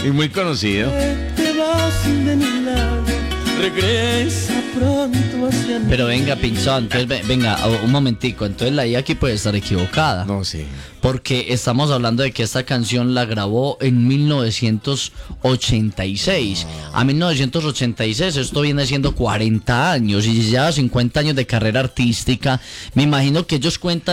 Y muy conocido. Te vas de mi lado, regresa pronto hacia mí. Pero venga, Pinzón, entonces venga, un momentico, entonces la IA aquí puede estar equivocada. No sé. Porque estamos hablando de que esta canción la grabó en 1986. A 1986 esto viene siendo 40 años y ya 50 años de carrera artística. Me imagino que ellos cuentan